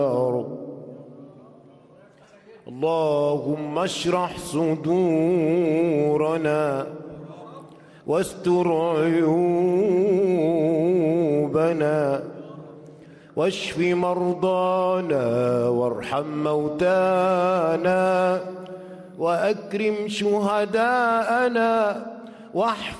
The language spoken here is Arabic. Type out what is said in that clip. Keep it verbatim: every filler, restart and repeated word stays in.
رب. اللهم اشرح صدورنا واستر عيوبنا واشف مرضانا وارحم موتانا وأكرم شهداءنا واحفظ